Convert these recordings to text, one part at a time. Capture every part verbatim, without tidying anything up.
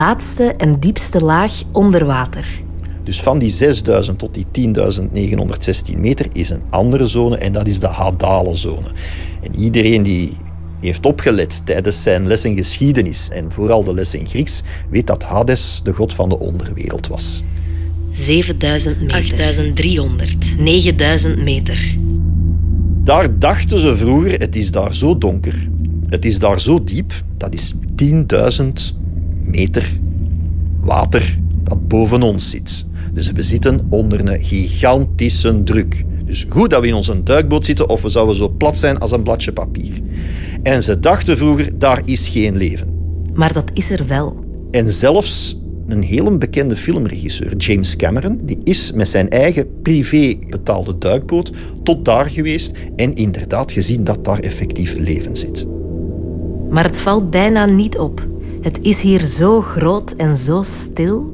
laatste en diepste laag onder water. Dus van die zesduizend tot die tienduizend negenhonderdzestien meter is een andere zone en dat is de Hadale-zone. En iedereen die heeft opgelet tijdens zijn les in geschiedenis en vooral de les in Grieks, weet dat Hades de god van de onderwereld was. zevenduizend meter. achtduizend driehonderd. negenduizend meter. Daar dachten ze vroeger, het is daar zo donker, het is daar zo diep, dat is tienduizend meter water dat boven ons zit. Dus we zitten onder een gigantische druk. Dus goed dat we in onze duikboot zitten of we zouden zo plat zijn als een bladje papier. En ze dachten vroeger, daar is geen leven. Maar dat is er wel. En zelfs een hele bekende filmregisseur, James Cameron, die is met zijn eigen privé betaalde duikboot tot daar geweest en inderdaad gezien dat daar effectief leven zit. Maar het valt bijna niet op. Het is hier zo groot en zo stil.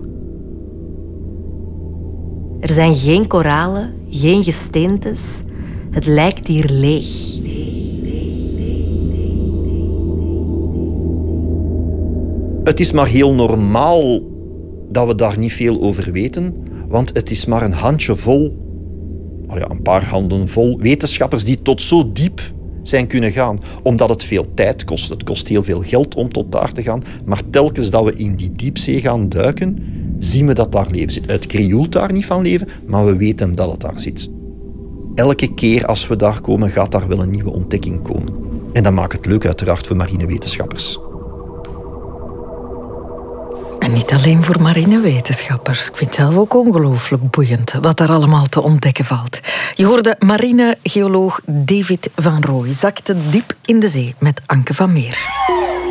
Er zijn geen koralen, geen gesteentes. Het lijkt hier leeg. Het is maar heel normaal dat we daar niet veel over weten, want het is maar een handjevol, oh ja, een paar handen vol wetenschappers die tot zo diep zijn kunnen gaan, omdat het veel tijd kost. Het kost heel veel geld om tot daar te gaan, maar telkens dat we in die diepzee gaan duiken, zien we dat daar leven zit. Het krioelt daar niet van leven, maar we weten dat het daar zit. Elke keer als we daar komen, gaat daar wel een nieuwe ontdekking komen. En dat maakt het leuk uiteraard voor marinewetenschappers. En niet alleen voor marinewetenschappers. Ik vind het zelf ook ongelooflijk boeiend wat er allemaal te ontdekken valt. Je hoorde marinegeoloog David van Rooij zakte diep in de zee met Anke van Meer.